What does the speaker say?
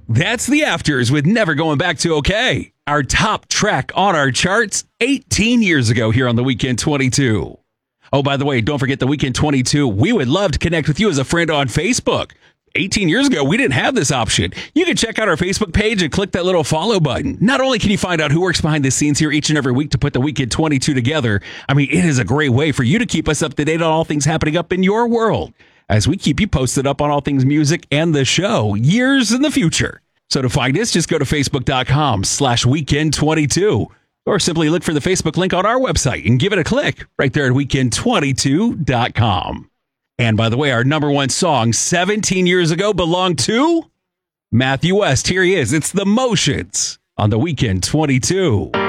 That's The Afters with Never Going Back to OK. Our top track on our charts 18 years ago here on the Weekend 22. Oh, by the way, don't forget the Weekend 22. We would love to connect with you as a friend on Facebook. 18 years ago, we didn't have this option. You can check out our Facebook page and click that little follow button. Not only can you find out who works behind the scenes here each and every week to put the Weekend 22 together, I mean, it is a great way for you to keep us up to date on all things happening up in your world, as we keep you posted up on all things music and the show years in the future. So to find us, just go to facebook.com/weekend22 or simply look for the Facebook link on our website and give it a click right there at weekend22.com. And by the way, our number one song 17 years ago belonged to Matthew West. Here he is. It's The Motions on the Weekend 22.